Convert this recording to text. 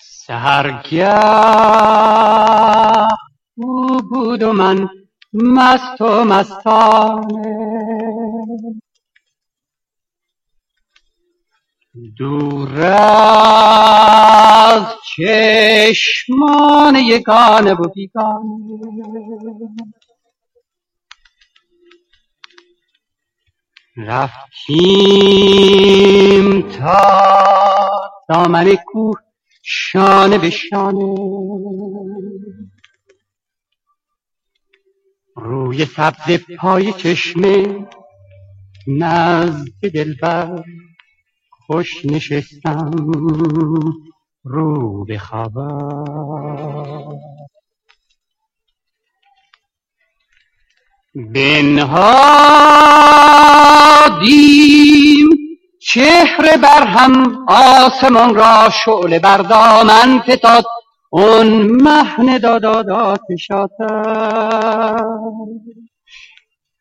سحرگه او بود و من مست و مستانه، دور از چشمان یگانه و بیگانه. رفتیم تا دامن کوه شانه به شانه، روی سبز پای چشمه نزد دلبر خوش نشستم رو به خبر. بنهادیم چهره بر هم، آسمان را شعله بر دامن فتاد اون مهن دادادات شاتر.